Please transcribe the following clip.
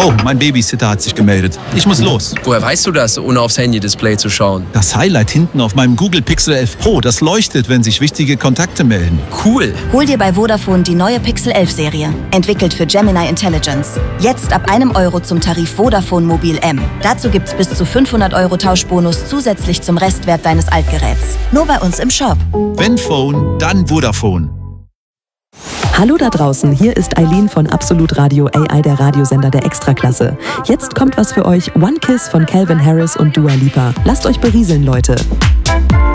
Oh, mein Babysitter hat sich gemeldet. Ich muss los. Woher weißt du das, ohne aufs Handy-Display zu schauen? Das Highlight hinten auf meinem Google Pixel 11 Pro, das leuchtet, wenn sich wichtige Kontakte melden. Cool. Hol dir bei Vodafone die neue Pixel 11 Serie. Entwickelt für Gemini Intelligence. Jetzt ab €1 zum Tarif Vodafone Mobil M. Dazu gibt's bis zu 500 € Tauschbonus zusätzlich zum Restwert deines Altgeräts. Nur bei uns im Shop. Wenn Phone, dann Vodafone. Hallo da draußen, hier ist Eileen von Absolut Radio AI, der Radiosender der Extraklasse. Jetzt kommt was für euch, One Kiss von Calvin Harris und Dua Lipa. Lasst euch berieseln, Leute.